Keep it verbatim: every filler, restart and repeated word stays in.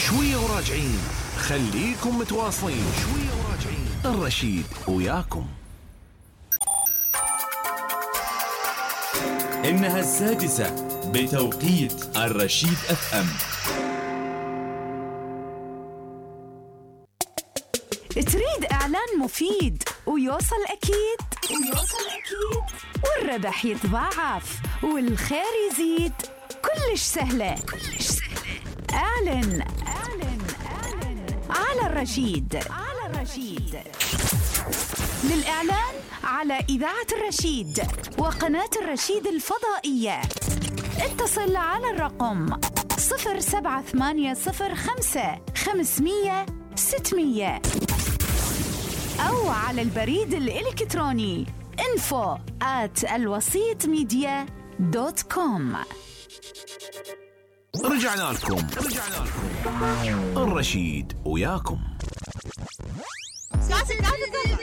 شوية وراجعين، خليكم متواصلين. شوية وراجعين، الرشيد وياكم. إنها السادسة بتوقيت الرشيد اف ام. تريد إعلان مفيد ويوصل أكيد ويوصل أكيد والربح يتضاعف والخير يزيد؟ كلش سهلة كلش سهلة. اعلن اعلن اعلن على الرشيد على الرشيد. للإعلان على إذاعة الرشيد وقناة الرشيد الفضائية اتصل على الرقم صفر سبعة ثمانية صفر خمسة خمسمية ستمية أو على البريد الإلكتروني info at الوسيط ميديا دوت كوم. رجعنا لكم رجعنا لكم الرشيد وياكم.